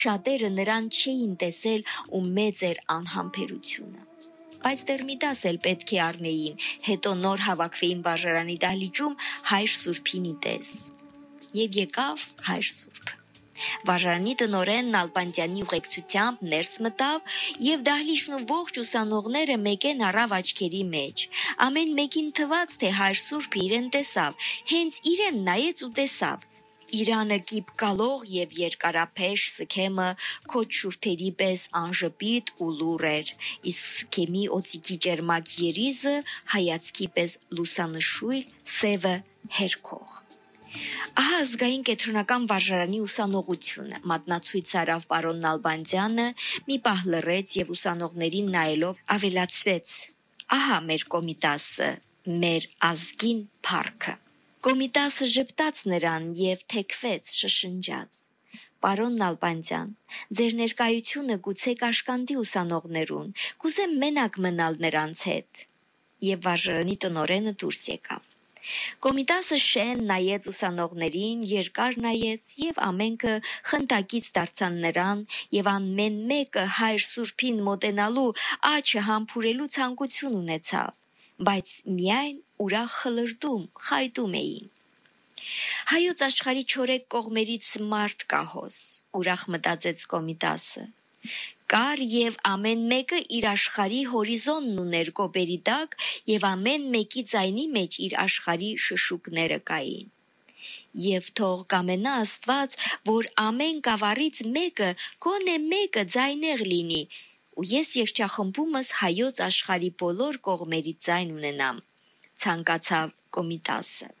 Շատերը նրան չէին տեսել ու մեծ էր անհամբերությունը։ Բայց դեռ մի դաս էլ պետք է առնեին, հետո նոր հավաքվեին վարժարանի դահլիճում Հայր Սուրբին ի տես։ Եվ եկավ Հայր Սուրբը։ Վարժարանի տնօրենն Նալբանդյանի ուղեկցությամբ ներս մտավ եւ դահլիճն ու ողջ ուսանողները մեկեն առավ աչքերի մեջ։ Ամեն մեկին թվաց, թե Հայր Սուրբը իրեն տեսավ, հենց իրեն նայեց ու տեսավ։ Իրանը կիպ գալող եւ երկարափեշ սքեմը քոչ շուրթերի պես անժպիտ ու լուռ էր, իսկ սքեմի օծիկի ճերմակ երիզը հայացքի պես լուսանշույլ սևը հերքող։ Ահա ազգային կենտրոնական վարժարանի ուսանողությունը, մատնացույց արավ պարոն Նալբանդյանը, մի պահ լռեց եւ ուսանողներին նայելով ավելացրեց. Ահա մեր կոմիտասը, մեր ազգին փառքը։ Կոմիտասը ժպտաց նրան եւ թեքվեց, շշնջաց. Պարոն Նալբանդյան, ձեր ներկայությունը գուցե կաշկանդի ուսանողներուն, կուզեմ մենակ մնալ նրանց հետ։ Եվ վարժարանի տնօրենը դուրս եկավ։ Կոմիտասը շեն նայեց ուսանողներին, երկար նայեց եւ ամենքը խնդակից դարձան նրան եւ ամեն մեկը Հայր Սուրբին մոտենալու աչը համբուրելու ցանկություն ունեցավ, բայց միայն ուրախ խլրտում, խայտում էին։ Հայոց աշխարհի չորեք կողմերից մարդ կա հոս, ուրախ մտածեց Կոմիտասը։ Կար եւ ամեն մեկը իր աշխարհի հորիզոնն ուներ կոպերի տակ եւ ամեն մեկի ձայնի մեջ իր աշխարհի շշուկները կային։ Եվ թող կամենա Աստված, որ ամեն գավառից մեկը, գոնե մեկը ձայնեղ լինի, ու ես երջախմբումս հայոց աշխարհի բոլոր կողմերի ձայն ունենամ, ցանկացավ Կոմիտասը։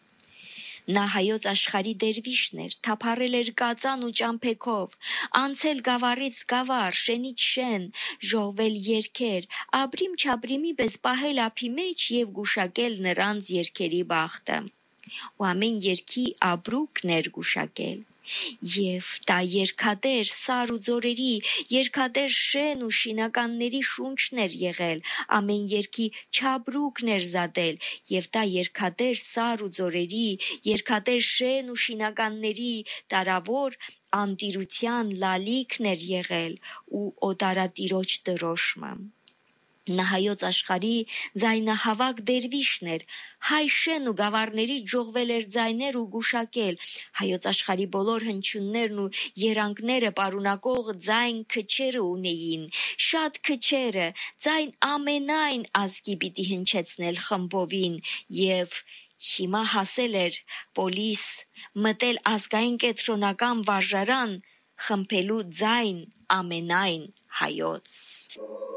Նա հայոց աշխարհի դերվիշն էր, թափառել էր կածան ու ճամփեքով, անցել գավառից գավառ, շենից շեն, ժողվել երգեր, ապրիմ-չապրիմի պես պահել ափի մեջ եւ գուշակել նրանց երգերի բախտը։ Ու ամեն երգի ապրուկն էր գուշակել։ Եվ դա երկադեր սար ու ձորերի, երկադեր շեն ու շինականների շունչն էր եղել, ամեն երգի չաբրուկն էր զատել, եւ դա երկադեր սար ու ձորերի, երկադեր շեն ու շինականների տարավոր անտիրության լալիքն էր եղել ու օտարատիրոջ դրոշմը։ Նա հայոց աշխարհի ձայնահավաք դերվիշն էր, հայ շեն ու գավառների ժողվել էր ձայներ ու գուշակել, հայոց աշխարհի բոլոր հնչյուններն ու երանգները պարունակող ձայն քչերը ունեին, շատ քչերը, ձայն ամենայն ազգի պիտի հնչեցնել խմբովին եւ հիմա հասել էր պոլիս, մտել ազգային կենտրոնական վարժարան, խմբելու ձայն ամենայն հայոց։